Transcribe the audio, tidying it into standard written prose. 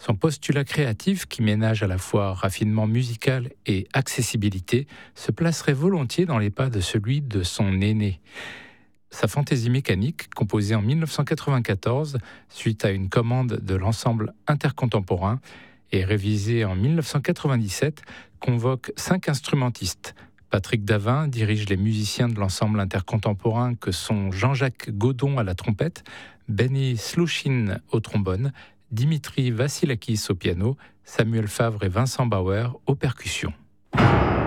Son postulat créatif, qui ménage à la fois raffinement musical et accessibilité, se placerait volontiers dans les pas de celui de son aîné. Sa fantaisie mécanique, composée en 1994 suite à une commande de l'ensemble intercontemporain et révisée en 1997, convoque 5 instrumentistes. Patrick Davin dirige les musiciens de l'ensemble intercontemporain que sont Jean-Jacques Godon à la trompette, Benny Sluchin au trombone, Dimitri Vassilakis au piano, Samuel Favre et Vincent Bauer aux percussions.